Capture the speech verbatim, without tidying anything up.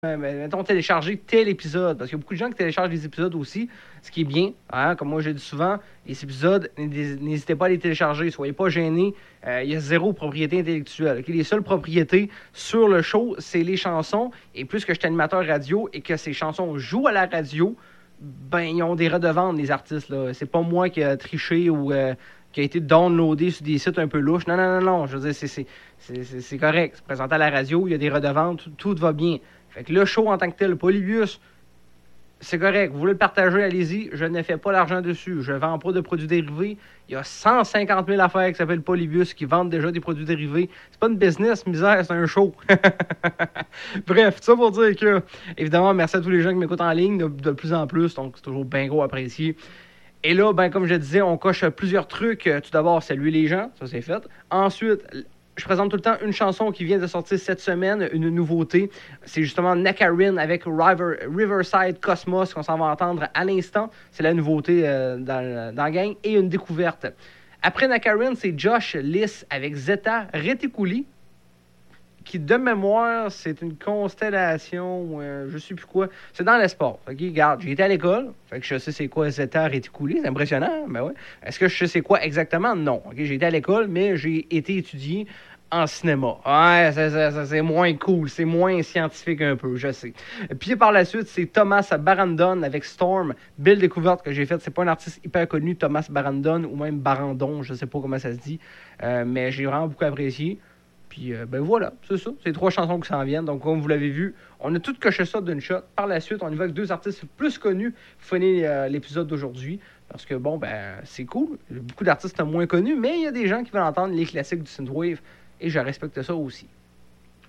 Euh, mais mettons, télécharger tel épisode. Parce qu'il y a beaucoup de gens qui téléchargent des épisodes aussi, ce qui est bien. Hein? Comme moi, j'ai dit souvent, les épisodes, n'hésitez pas à les télécharger. Soyez pas gênés. Euh, il y a zéro propriété intellectuelle. Okay? Les seules propriétés sur le show, c'est les chansons. Et plus que je suis animateur radio et que ces chansons jouent à la radio, ben, ils ont des redevances, les artistes. Là. C'est pas moi qui a triché ou euh, qui a été downloadé sur des sites un peu louches. Non, non, non, non. Je veux dire, c'est, c'est, c'est, c'est, c'est correct. C'est présenté à la radio, il y a des redevances, tout, tout va bien. Fait que le show en tant que tel, Polybius, c'est correct. Vous voulez le partager, allez-y. Je ne fais pas l'argent dessus. Je ne vends pas de produits dérivés. Il y a cent cinquante mille affaires qui s'appellent Polybius qui vendent déjà des produits dérivés. C'est pas une business, misère, c'est un show. Bref, ça pour dire que, évidemment, merci à tous les gens qui m'écoutent en ligne de, de plus en plus. Donc, c'est toujours bien gros apprécié. Et là, ben, comme je disais, on coche plusieurs trucs. Tout d'abord, saluer les gens. Ça, c'est fait. Ensuite, je présente tout le temps une chanson qui vient de sortir cette semaine, une nouveauté. C'est justement Nakarin avec River, Riverside Cosmos qu'on s'en va entendre à l'instant. C'est la nouveauté euh, dans, dans la gang. Et une découverte. Après Nakarin, c'est Josh Liss avec Zeta Reticuli, qui, de mémoire, c'est une constellation, euh, je sais plus quoi. C'est dans l'espace. OK, regarde, j'ai été à l'école, fait que je sais c'est quoi Zeta Reticuli, c'est impressionnant, ben ouais. Est-ce que je sais c'est quoi exactement? Non. OK, j'ai été à l'école, mais j'ai été étudié en cinéma. Ouais, ça, ça, ça, c'est moins cool, c'est moins scientifique un peu, je sais. Puis par la suite, c'est Thomas Barandon avec Storm. Belle découverte que j'ai faite. C'est pas un artiste hyper connu, Thomas Barandon, ou même Barandon, je sais pas comment ça se dit, euh, mais j'ai vraiment beaucoup apprécié. Puis, euh, ben voilà, c'est ça. C'est trois chansons qui s'en viennent. Donc, comme vous l'avez vu, on a tout coché ça d'une shot. Par la suite, on y va avec deux artistes plus connus pour finir euh, l'épisode d'aujourd'hui. Parce que, bon, ben, c'est cool. Beaucoup d'artistes moins connus, mais il y a des gens qui veulent entendre les classiques du synthwave. Et je respecte ça aussi.